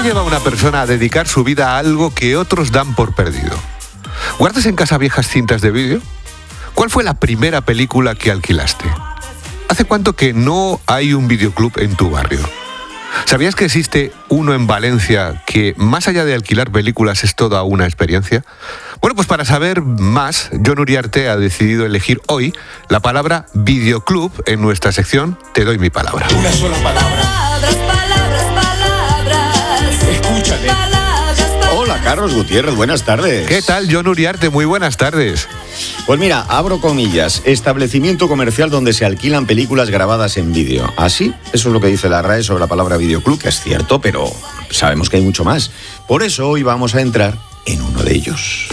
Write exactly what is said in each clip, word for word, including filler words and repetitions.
lleva a una persona a dedicar su vida a algo que otros dan por perdido? ¿Guardas en casa viejas cintas de vídeo? ¿Cuál fue la primera película que alquilaste? ¿Hace cuánto que no hay un videoclub en tu barrio? ¿Sabías que existe uno en Valencia que, más allá de alquilar películas, es toda una experiencia? Bueno, pues para saber más, Jon Uriarte ha decidido elegir hoy la palabra videoclub en nuestra sección Te doy mi palabra. Una sola palabra. Palabras, palabras, palabras. Escúchale. Palabras, palabras. Hola, Carlos Gutiérrez, buenas tardes. ¿Qué tal, Jon Uriarte? Muy buenas tardes. Pues mira, abro comillas, establecimiento comercial donde se alquilan películas grabadas en vídeo. ¿Así? Eso es lo que dice la R A E sobre la palabra videoclub, que es cierto, pero sabemos que hay mucho más. Por eso hoy vamos a entrar en uno de ellos.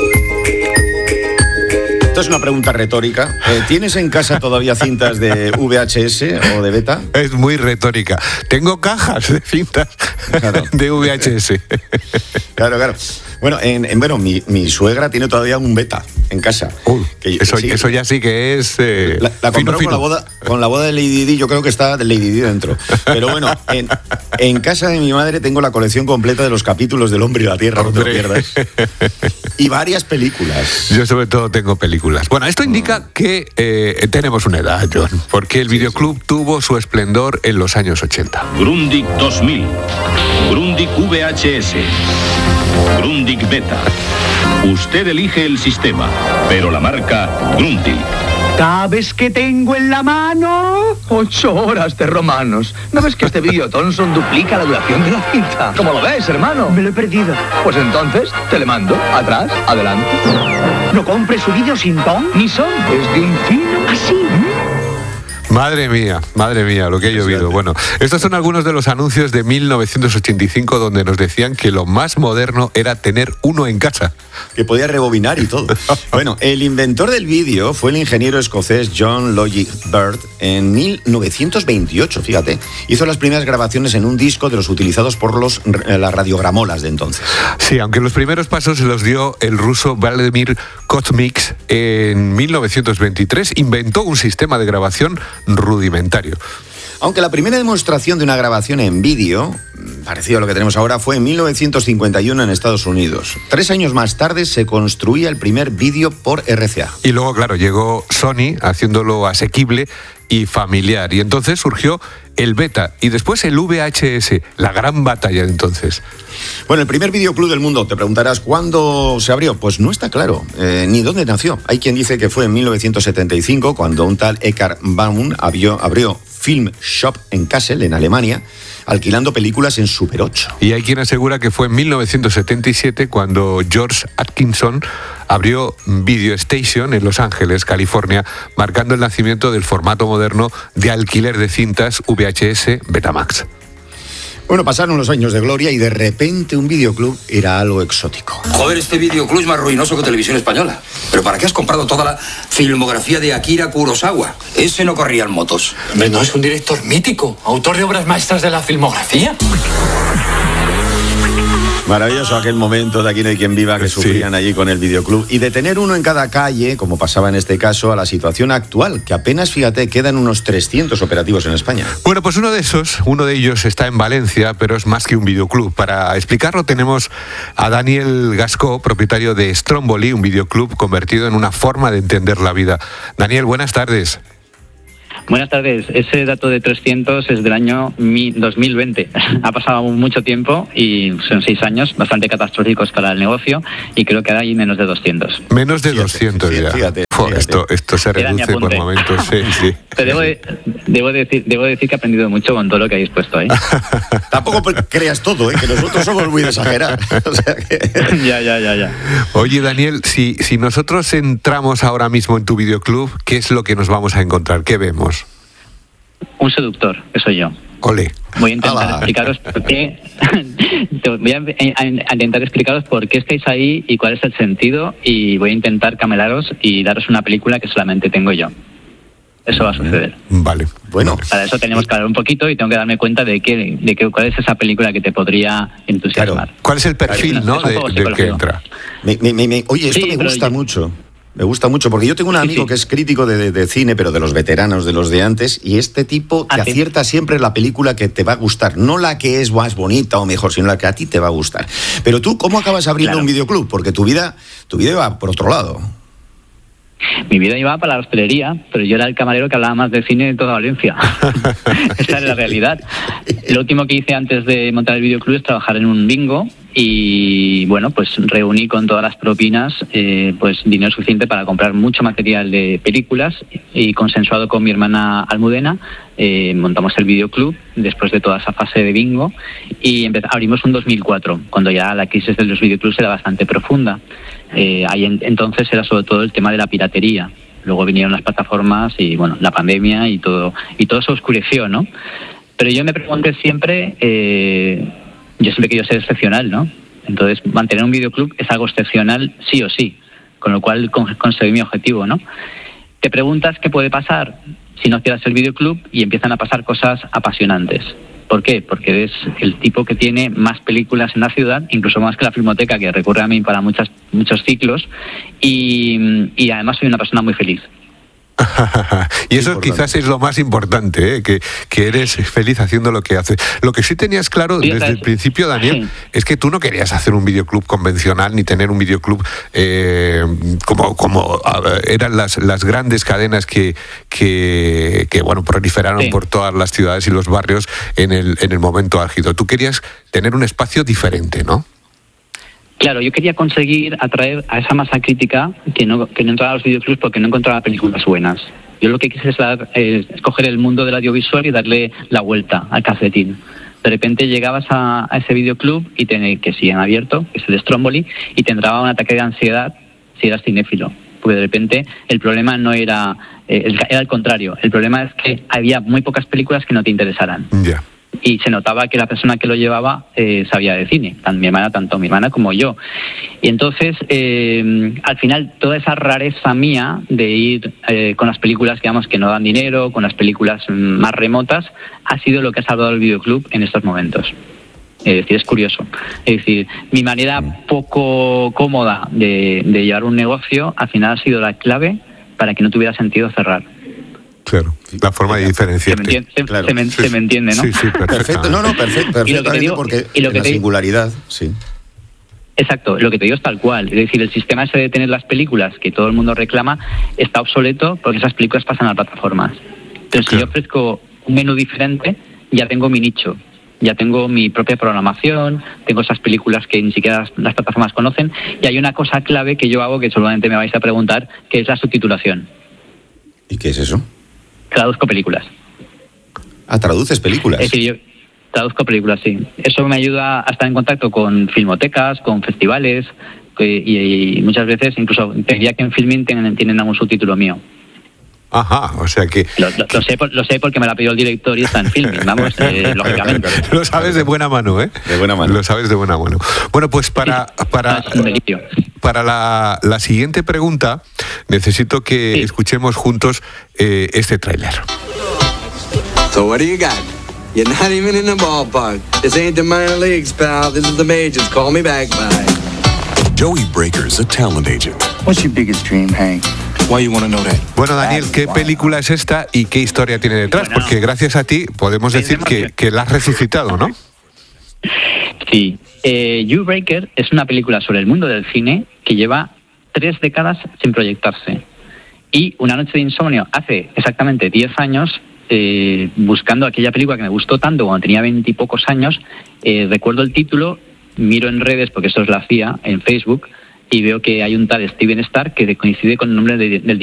Esto es una pregunta retórica. Eh, ¿Tienes en casa todavía cintas de V H S o de beta? Es muy retórica. Tengo cajas de cintas Claro. de V H S. Claro, claro. Bueno, en, en, bueno mi, mi suegra tiene todavía un beta en casa. Uy, Que- eso, sí, eso ya sí que es eh, La, la fino, compró fino. con la boda, con la boda de Lady Di, yo creo que está de Lady Di dentro. Pero bueno, en, en casa de mi madre tengo la colección completa de los capítulos del Hombre y la Tierra, no te lo Hombre. pierdas. Y varias películas. Yo sobre todo tengo películas. Bueno, esto indica que eh, tenemos una edad, Jon, porque el videoclub tuvo su esplendor en los años ochenta. Grundig dos mil, Grundig V H S, Grundig Beta. Usted elige el sistema, pero la marca Grundig. ¿Sabes qué tengo en la mano? Ocho horas de romanos. ¿No ves que este vídeo Thomson duplica la duración de la cinta? ¿Cómo lo ves, hermano? Me lo he perdido. Pues entonces, te le mando. Atrás, adelante. No compres su vídeo sin ton ni son. Es de un fino así. Madre mía, madre mía, lo que ha llovido. Bueno, estos son algunos de los anuncios de mil novecientos ochenta y cinco donde nos decían que lo más moderno era tener uno en casa. Que podía rebobinar y todo. Bueno, el inventor del vídeo fue el ingeniero escocés John Logie Baird en mil novecientos veintiocho, fíjate. Hizo las primeras grabaciones en un disco de los utilizados por los, eh, las radiogramolas de entonces. Sí, aunque los primeros pasos se los dio el ruso Vladimir Kozmich en mil novecientos veintitrés, inventó un sistema de grabación rudimentario. Aunque la primera demostración de una grabación en vídeo, parecido a lo que tenemos ahora, fue en mil novecientos cincuenta y uno en Estados Unidos. Tres años más tarde se construía el primer vídeo por R C A. Y luego, claro, llegó Sony haciéndolo asequible y familiar. Y entonces surgió el beta y después el V H S, la gran batalla de entonces. Bueno, el primer videoclub del mundo, te preguntarás, ¿cuándo se abrió? Pues no está claro, eh, ni dónde nació. Hay quien dice que fue en mil novecientos setenta y cinco, cuando un tal Eckhard Baum abrió, abrió Film Shop en Kassel, en Alemania, alquilando películas en Super ocho. Y hay quien asegura que fue en mil novecientos setenta y siete cuando George Atkinson abrió Video Station en Los Ángeles, California, marcando el nacimiento del formato moderno de alquiler de cintas V H S Betamax. Bueno, pasaron los años de gloria y de repente un videoclub era algo exótico. Joder, este videoclub es más ruinoso que Televisión Española. ¿Pero para qué has comprado toda la filmografía de Akira Kurosawa? Ese no corría en motos. Hombre, no es un director mítico, autor de obras maestras de la filmografía. Maravilloso aquel momento de Aquí no hay quien viva que Sí. sufrían allí con el videoclub. Y de tener uno en cada calle, como pasaba en este caso, a la situación actual, que apenas, fíjate, quedan unos trescientos operativos en España. Bueno, pues uno de esos, uno de ellos está en Valencia, pero es más que un videoclub. Para explicarlo tenemos a Daniel Gascó, propietario de Stromboli, un videoclub convertido en una forma de entender la vida. Daniel, buenas tardes. Buenas tardes. Ese dato de trescientos es del año dos mil veinte. Ha pasado mucho tiempo y son seis años bastante catastróficos para el negocio y creo que ahora hay menos de doscientos. Menos de Fíjate, doscientos fíjate, ya. fíjate, Jo, fíjate. Esto, esto se Era mi reduce por apunte. momentos. Sí, sí. Pero debo, de- debo, decir, debo decir que he aprendido mucho con todo lo que habéis puesto ahí. Tampoco creas todo, ¿eh? Que nosotros somos muy de exagerar. O sea que... ya, ya, ya, ya. Oye, Daniel, si, si nosotros entramos ahora mismo en tu videoclub, ¿qué es lo que nos vamos a encontrar? ¿Qué vemos? Un seductor, que soy yo. Ole. Voy a intentar Ala. explicaros por qué. Te voy a, a- a intentar explicaros por qué estáis ahí y cuál es el sentido, y voy a intentar camelaros y daros una película que solamente tengo yo. Eso va a suceder. Vale. Bueno, Para eso tenemos que hablar un poquito y tengo que darme cuenta de qué, de qué, cuál es esa película que te podría entusiasmar. Claro. ¿Cuál es el perfil, Claro, no, es un de- juego del que psicológico. entra? me- me- me- me- oye, esto Sí, me pero gusta yo- mucho. Me gusta mucho, porque yo tengo un amigo sí, sí. que es crítico de, de, de cine, pero de los veteranos, de los de antes, y este tipo te ¿Ah, acierta sí? siempre la película que te va a gustar. No la que es más bonita o mejor, sino la que a ti te va a gustar. Pero tú, ¿cómo acabas abriendo claro. un videoclub? Porque tu vida, tu vida va por otro lado. Mi vida iba para la hostelería, pero yo era el camarero que hablaba más de cine de toda Valencia. Esa es la realidad. Lo último que hice antes de montar el videoclub es trabajar en un bingo y, bueno, pues reuní con todas las propinas eh, pues dinero suficiente para comprar mucho material de películas y consensuado con mi hermana Almudena eh, montamos el videoclub después de toda esa fase de bingo y empezamos, abrimos en dos mil cuatro, cuando ya la crisis de los videoclubs era bastante profunda. Eh, ahí en, entonces era sobre todo el tema de la piratería. Luego vinieron las plataformas y bueno, la pandemia y todo y todo se oscureció, ¿no? Pero yo me pregunté siempre, eh, yo siempre he querido ser excepcional, ¿no? Entonces mantener un videoclub es algo excepcional sí o sí, con lo cual con, conseguí mi objetivo, ¿no? Te preguntas qué puede pasar si no cierras el videoclub y empiezan a pasar cosas apasionantes. ¿Por qué? Porque eres el tipo que tiene más películas en la ciudad, incluso más que la Filmoteca, que recurre a mí para muchas, muchos ciclos, y, y además soy una persona muy feliz. Y eso quizás es lo más importante, ¿eh? que, que eres feliz haciendo lo que haces. Lo que sí tenías claro sí, desde el principio, Daniel, sí. es que tú no querías hacer un videoclub convencional ni tener un videoclub eh, como, como eran las, las grandes cadenas que, que, que bueno, proliferaron sí. por todas las ciudades y los barrios en el, en el momento álgido. Tú querías tener un espacio diferente, ¿no? Claro, yo quería conseguir atraer a esa masa crítica que no, que no entraba a los videoclubs porque no encontraba películas buenas. Yo lo que quise es, dar, eh, es coger el mundo del audiovisual y darle la vuelta al calcetín. De repente llegabas a, a ese videoclub y te, que sí en abierto, que es el Stromboli, y te entraba un ataque de ansiedad si eras cinéfilo. Porque de repente el problema no era, eh, era al contrario. El problema es que había muy pocas películas que no te interesaran. Ya. Yeah. Y se notaba que la persona que lo llevaba eh, sabía de cine, tanto mi hermana, tanto mi hermana como yo. Y entonces, eh, al final, toda esa rareza mía de ir eh, con las películas, digamos, que no dan dinero, con las películas más remotas, ha sido lo que ha salvado el videoclub en estos momentos. Es decir, es curioso. Es decir, mi manera poco cómoda de, de llevar un negocio, al final ha sido la clave para que no tuviera sentido cerrar. Claro, la forma de diferenciarte. Se me entiende, claro. se me, sí. se me entiende, ¿no? Sí, sí, perfecto. No, no, perfecto, perfectamente, digo, porque y lo que la te singularidad, sí. Exacto, lo que te digo es tal cual. Es decir, el sistema ese de tener las películas que todo el mundo reclama está obsoleto porque esas películas pasan a las plataformas. Entonces, claro. si yo ofrezco un menú diferente, ya tengo mi nicho. Ya tengo mi propia programación, tengo esas películas que ni siquiera las, las plataformas conocen, y hay una cosa clave que yo hago que seguramente me vais a preguntar, que es la subtitulación. ¿Y qué es eso? Traduzco películas. Ah, traduces películas. Es decir, yo traduzco películas, sí. Eso me ayuda a estar en contacto con filmotecas, con festivales, que, y, y muchas veces incluso te diría que en Filmin tienen, tienen algún subtítulo mío. Ajá, o sea que... Lo, lo, lo, sé, por, lo sé porque me lo ha pedido el director y está en Filmin, vamos, eh, lógicamente. Lo sabes de buena mano, ¿eh? De buena mano. Lo sabes de buena mano. Bueno, pues para... para... Para la, la siguiente pregunta, necesito que sí. escuchemos juntos eh, este tráiler. So what do you got? You're not even in the ballpark. This ain't the minor leagues, pal. This is the majors. Call me back, bye. Joey Breaker's a talent agent. What's your biggest dream, Hank? Why you want to know that? Bueno, Daniel, ¿qué película es esta y qué historia tiene detrás? Bueno, porque gracias a ti podemos decir que, que la has resucitado, ¿no? Sí. Eh, You Breaker es una película sobre el mundo del cine que lleva tres décadas sin proyectarse. Y Una noche de insomnio, hace exactamente diez años, eh, buscando aquella película que me gustó tanto cuando tenía veintipocos años, eh, recuerdo el título, miro en redes, porque eso es la hacía, en Facebook, y veo que hay un tal Steven Starr que coincide con el nombre de, del